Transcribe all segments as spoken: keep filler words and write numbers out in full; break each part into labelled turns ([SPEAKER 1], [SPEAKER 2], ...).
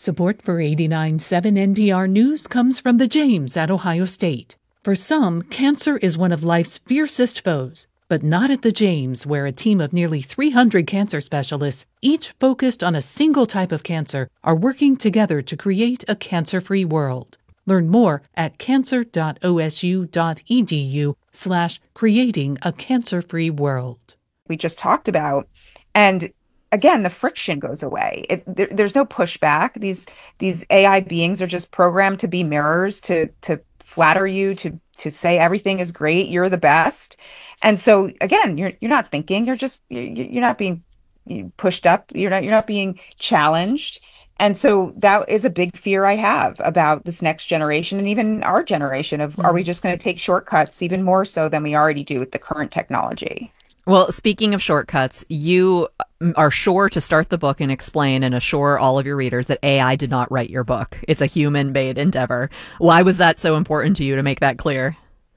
[SPEAKER 1] Support for eighty-nine point seven N P R News comes from the James at Ohio State. For some, cancer is one of life's fiercest foes, but not at the James, where a team of nearly three hundred cancer specialists, each focused on a single type of cancer, are working together to create a cancer-free world. Learn more at cancer.osu.edu slash creating a cancer-free world.
[SPEAKER 2] We just talked about, and again, the friction goes away. It, there, there's no pushback. These these A I beings are just programmed to be mirrors, to to flatter you, to to say everything is great, you're the best. And so again, you're you're not thinking. You're just you're, you're not being pushed up. You're not you're not being challenged. And so that is a big fear I have about this next generation and even our generation of, mm-hmm. Are we just going to take shortcuts even more so than we already do with the current technology?
[SPEAKER 3] Well, speaking of shortcuts, you are sure to start the book and explain and assure all of your readers that A I did not write your book. It's a human-made endeavor. Why was that so important to you to make that clear?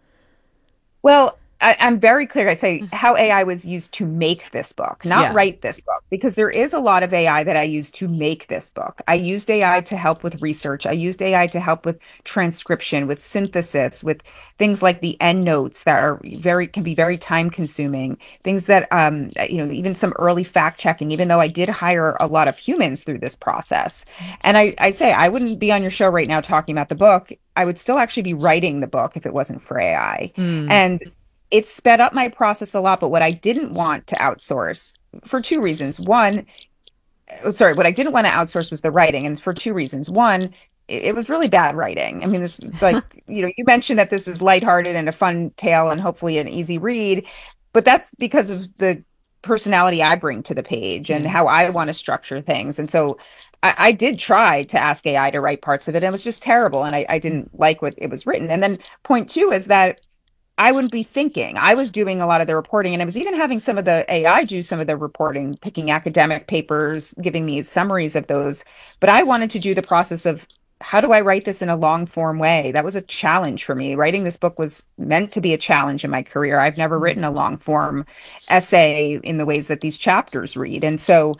[SPEAKER 2] Well, I, I'm very clear. I say how A I was used to make this book, not yeah. write this book, because there is a lot of A I that I used to make this book. I used A I to help with research. I used A I to help with transcription, with synthesis, with things like the endnotes that are very can be very time consuming. Things that um you know even some early fact checking. Even though I did hire a lot of humans through this process, and I I say I wouldn't be on your show right now talking about the book. I would still actually be writing the book if it wasn't for A I. Mm. And it sped up my process a lot, but what I didn't want to outsource for two reasons. One, sorry, what I didn't want to outsource was the writing, and for two reasons. One, it, it was really bad writing. I mean, this is like, you know, you mentioned that this is lighthearted and a fun tale and hopefully an easy read, but that's because of the personality I bring to the page and mm. how I want to structure things. And so I, I did try to ask A I to write parts of it, and it was just terrible, and I, I didn't like what it was written. And then point two is that I wouldn't be thinking. I was doing a lot of the reporting, and I was even having some of the A I do some of the reporting, picking academic papers, giving me summaries of those. But I wanted to do the process of, how do I write this in a long form way? That was a challenge for me. Writing this book was meant to be a challenge in my career. I've never written a long form essay in the ways that these chapters read. And so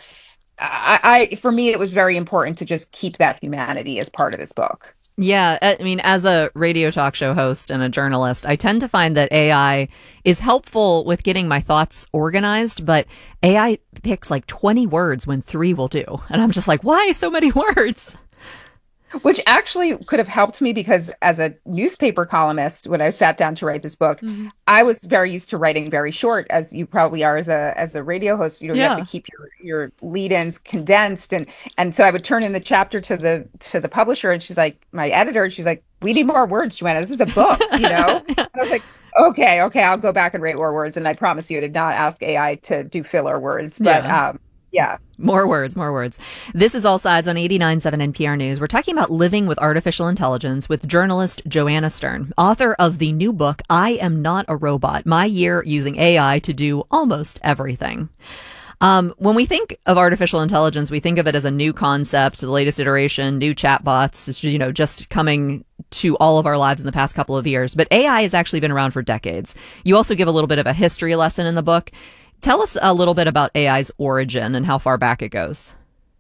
[SPEAKER 2] I, I for me, it was very important to just keep that humanity as part of this book.
[SPEAKER 3] Yeah, I mean, as a radio talk show host and a journalist, I tend to find that A I is helpful with getting my thoughts organized, but A I picks like twenty words when three will do. And I'm just like, why so many words?
[SPEAKER 2] Which actually could have helped me, because as a newspaper columnist, when I sat down to write this book, mm-hmm. I was very used to writing very short, as you probably are as a as a radio host. You know, yeah. you have to keep your, your lead-ins condensed, and and so I would turn in the chapter to the to the publisher, and she's like, my editor, and she's like, we need more words, Joanna. This is a book, you know. And I was like, okay, okay, I'll go back and write more words, and I promise you, I did not ask A I to do filler words, but. Yeah. Um, Yeah.
[SPEAKER 3] More words, more words. This is All Sides on eighty-nine point seven N P R News. We're talking about living with artificial intelligence with journalist Joanna Stern, author of the new book, I Am Not a Robot, My Year Using A I to Do Almost Everything. Um, when we think of artificial intelligence, we think of it as a new concept, the latest iteration, new chatbots, you know, just coming to all of our lives in the past couple of years. But A I has actually been around for decades. You also give a little bit of a history lesson in the book. Tell us a little bit about A I's origin and how far back it goes.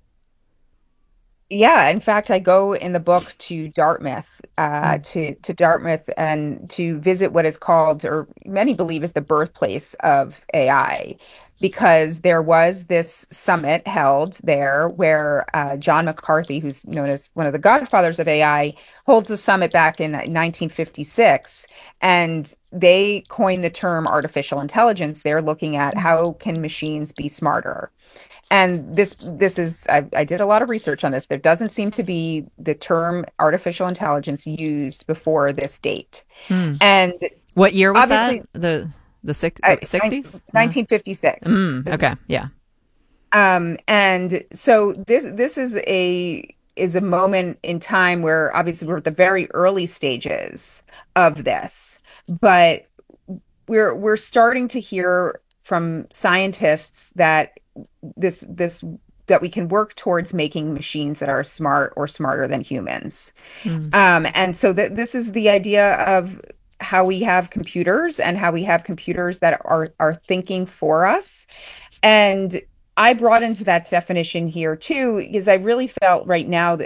[SPEAKER 2] Yeah, in fact, I go in the book to Dartmouth, uh, to to Dartmouth, and to visit what is called, or many believe is the birthplace of A I, because there was this summit held there where uh, John McCarthy, who's known as one of the godfathers of A I, holds a summit back in nineteen fifty-six, and they coined the term artificial intelligence. They're looking at how can machines be smarter. And this this is, I, I did a lot of research on this. There doesn't seem to be the term artificial intelligence used before this date. Hmm. And
[SPEAKER 3] what year was that? The the six, uh, sixties?
[SPEAKER 2] nineteen fifty-six.
[SPEAKER 3] Mm, okay, yeah.
[SPEAKER 2] Um, and so this this is a is a moment in time where obviously we're at the very early stages of this, but we're we're starting to hear from scientists that this this that we can work towards making machines that are smart or smarter than humans. Mm. Um, and so that this is the idea of how we have computers and how we have computers that are are thinking for us. And I brought into that definition here too, because I really felt right now that